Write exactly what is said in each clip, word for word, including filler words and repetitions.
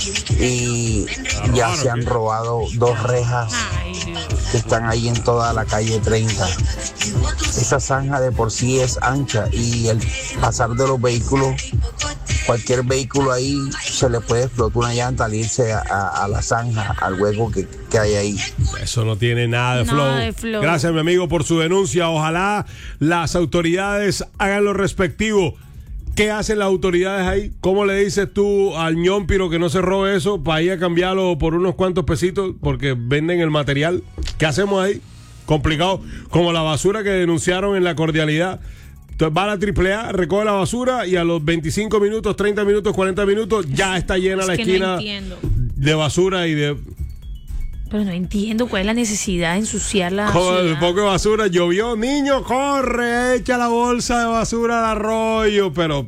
y ya se han robado dos rejas que están ahí en toda la calle treinta. Esa zanja de por sí es ancha y el pasar de los vehículos, cualquier vehículo ahí se le puede explotar una llanta al irse a, a, a la zanja, al hueco que, que hay ahí. Eso no tiene nada de, Nada flow. de flow. Gracias, mi amigo, por su denuncia. Ojalá las autoridades hagan lo respectivo. ¿Qué hacen las autoridades ahí? ¿Cómo le dices tú al ñómpiro que no se robe eso para ir a cambiarlo por unos cuantos pesitos porque venden el material? ¿Qué hacemos ahí? Complicado. Como la basura que denunciaron en la cordialidad. Entonces va a la triple A, recoge la basura y a los veinticinco minutos, treinta minutos, cuarenta minutos ya está llena Es la que esquina no entiendo. de basura y de... Pero no entiendo cuál es la necesidad de ensuciar la Con el ciudad. poco de basura, llovió, niño, corre, echa la bolsa de basura al arroyo, pero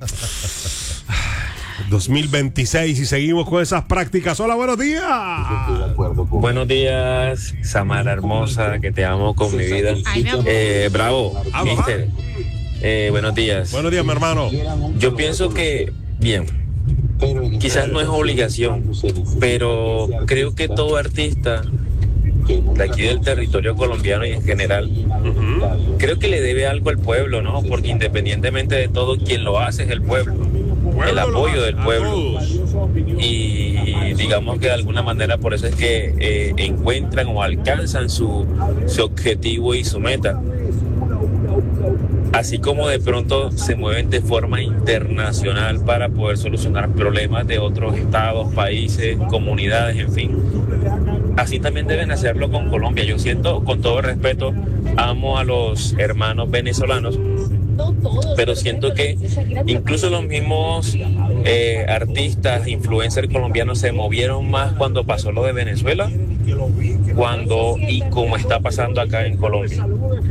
dos mil veintiséis y seguimos con esas prácticas. Hola, buenos días. Buenos días, Samara hermosa, que te amo con mi vida. Ay, mi amor. Eh, bravo, Ah, mister. Eh, buenos días. Buenos días, mi hermano. Yo pienso que, bien, quizás no es obligación, pero creo que todo artista de aquí del territorio colombiano y en general, uh-huh, creo que le debe algo al pueblo, ¿no? Porque independientemente de todo, quien lo hace es el pueblo, el apoyo del pueblo. Y digamos que de alguna manera por eso es que eh, encuentran o alcanzan su, su objetivo y su meta. Así como de pronto se mueven de forma internacional para poder solucionar problemas de otros estados, países, comunidades, en fin. Así también deben hacerlo con Colombia. Yo siento, con todo respeto, amo a los hermanos venezolanos, pero siento que incluso los mismos eh, artistas, influencers colombianos se movieron más cuando pasó lo de Venezuela, cuando y como está pasando acá en Colombia.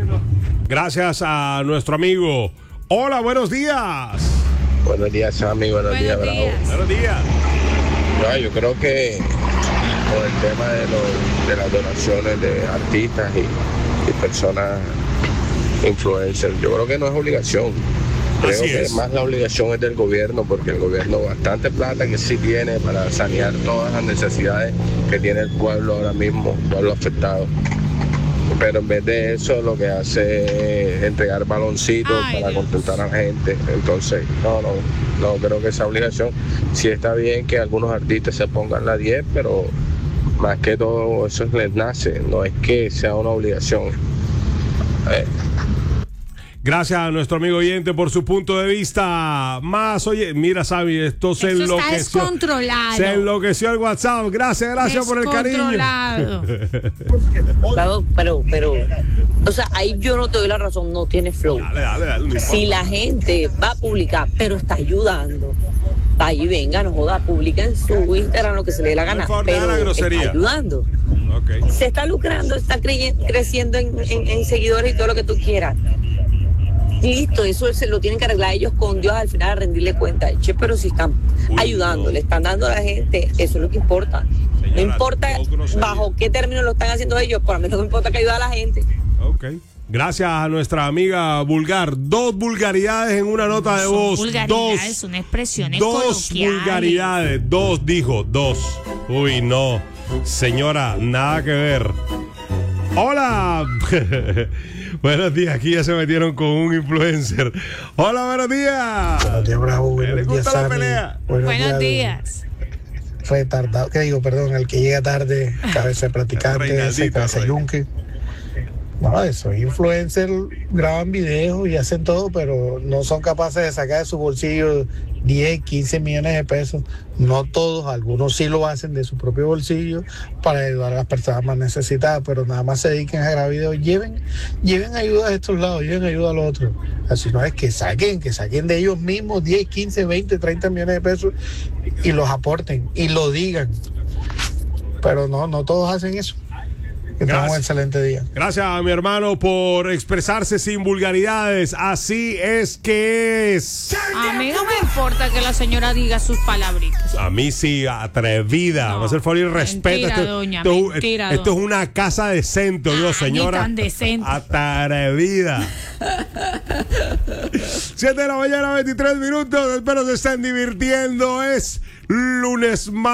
Gracias a nuestro amigo. Hola, buenos días. Buenos días, Sammy. Buenos, Buenos días, días. Bravo. Buenos días. No, yo creo que con el tema de, los, de las donaciones de artistas y, y personas influencers, yo creo que no es obligación. Creo Así que es. más la obligación es del gobierno, porque el gobierno bastante plata que sí tiene para sanear todas las necesidades que tiene el pueblo ahora mismo, el pueblo afectado. Pero en vez de eso lo que hace es entregar baloncitos Ay, para Dios. contentar a la gente. Entonces, no, no, no creo que esa obligación. Sí está bien que algunos artistas se pongan la diez, pero más que todo eso les nace, no es que sea una obligación. Eh, Gracias a nuestro amigo oyente por su punto de vista. Más, oye, mira, Sammy, esto se Eso está enloqueció. descontrolado. Se enloqueció el WhatsApp. Gracias, gracias por el cariño. Descontrolado. Claro, pero, pero, o sea, ahí yo no te doy la razón, no tiene flow. Dale, dale, dale. no Si importa. la gente va a publicar, pero está ayudando, ahí venga, no joda, publica en su Instagram lo que se le dé la gana, Por favor, deja pero la grosería. está ayudando. Ok. Se está lucrando, está crey- creciendo en, en- en seguidores y todo lo que tú quieras. Listo, eso se lo tienen que arreglar ellos con Dios al final a rendirle cuenta. Che, pero si están Uy, ayudando, no. le están dando a la gente, eso es lo que importa. Señora, No importa no grosería. bajo qué términos lo están haciendo ellos, por lo menos no importa que ayude a la gente. Ok. Gracias a nuestra amiga Vulgar. Dos vulgaridades en una nota de Son voz. vulgaridades, Dos. son expresiones Dos coloquiales. vulgaridades. Dos, dijo. Dos. Uy, no. Señora, nada que ver. Hola. Buenos días. Aquí ya se metieron con un influencer. Hola, buenos días. Buenos días, Bravo. ¿Le Buenos días, gusta la Sammy. pelea? Buenos al días. Retardado, ¿qué digo? Perdón, al que llega tarde, cabeza de practicante, ese Reinaldito, cabeza de Rey. yunque. No, esos influencers graban videos y hacen todo, pero no son capaces de sacar de su bolsillo diez, quince millones de pesos. No todos, algunos sí lo hacen de su propio bolsillo para ayudar a las personas más necesitadas, pero nada más se dediquen a grabar videos. Lleven, lleven ayuda a estos lados, lleven ayuda a los otros. Así no es que saquen, que saquen de ellos mismos diez, quince, veinte, treinta millones de pesos y los aporten y lo digan. Pero no, no todos hacen eso. Que tengan un Gracias. excelente día. Gracias a mi hermano por expresarse sin vulgaridades. Así es que es. A mí no me importa que la señora diga sus palabritas. A mí sí, atrevida. No, Vamos a hacer favor y respeto. mentira, Esto, doña, esto, mentira, esto es doña. una casa decente, Ah, Dios, ni señora. tan decente. Atrevida. siete de la mañana, veintitrés minutos. Espero se estén divirtiendo. Es lunes más.